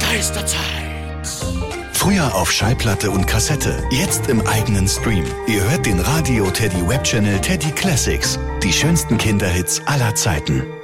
Geisterzeit. Früher auf Schallplatte und Kassette, jetzt im eigenen Stream. Ihr hört den Radio Teddy Webchannel Teddy Classics. Die schönsten Kinderhits aller Zeiten.